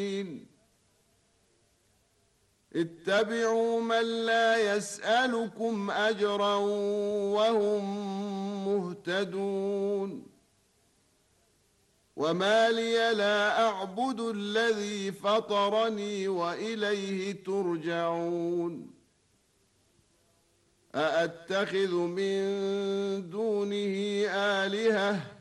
اتبعوا من لا يسألكم أجرا وهم مهتدون. وما لي لا أعبد الذي فطرني وإليه ترجعون. أأتخذ من دونه آلهة